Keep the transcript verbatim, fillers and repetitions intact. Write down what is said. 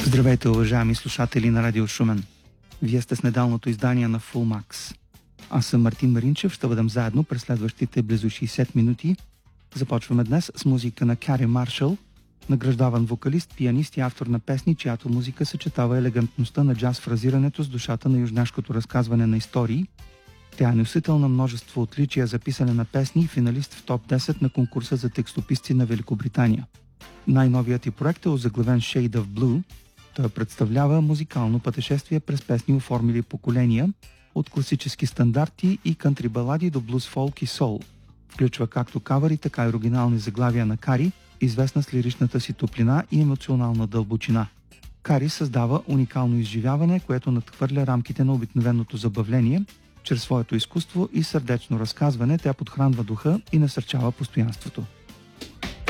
Здравейте, уважаеми слушатели на Радио Шумен. Вие сте с недалното издание на Full Max. Аз съм Мартин Маринчев, ще бъдем заедно през следващите близо шейсет минути. Започваме днес с музика на Кари Маршал, награждаван вокалист, пианист и автор на песни, чиято музика съчетава елегантността на джаз фразирането с душата на южняшкото разказване на истории. Тя е носител на множество отличия за писане на песни и финалист в топ десет на конкурса за текстописци на Великобритания. Най-новият й проект е озаглавен Shade of Blue. Той представлява музикално пътешествие през песни, оформили поколения, от класически стандарти и кантри балади до блуз, фолк и сол. Включва както кавъри, така и оригинални заглавия на Кари, известна с лиричната си топлина и емоционална дълбочина. Кари създава уникално изживяване, което надхвърля рамките на обикновеното забавление. Чрез своето изкуство и сърдечно разказване тя подхранва духа и насърчава постоянството.